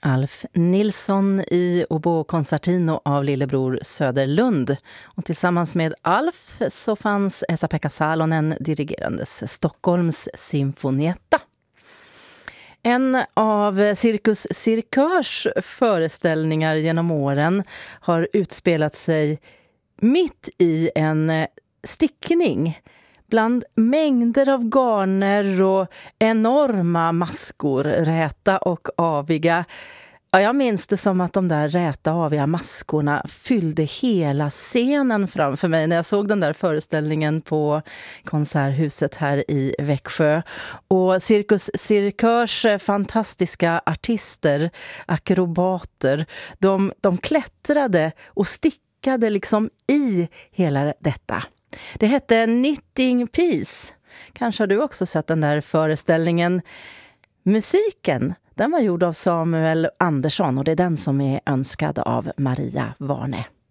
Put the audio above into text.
Alf Nilsson i Oboe Concertino av lillebror Söderlund. Och tillsammans med Alf så fanns Esa-Pekka Salonen dirigerandes Stockholms symfonietta. En av Cirkus Cirkörs föreställningar genom åren har utspelat sig mitt i en stickning bland mängder av garner och enorma maskor, räta och aviga. Ja, jag minns det som att de där räta aviga maskorna fyllde hela scenen framför mig när jag såg den där föreställningen på Konserthuset här i Växjö. Och Cirkus Cirkörs fantastiska artister, akrobater, de klättrade och stickade liksom i hela detta. Det hette Knitting Piece. Kanske har du också sett den där föreställningen. Musiken, den var gjord av Samuel Andersson och det är den som är önskad av Maria Warne.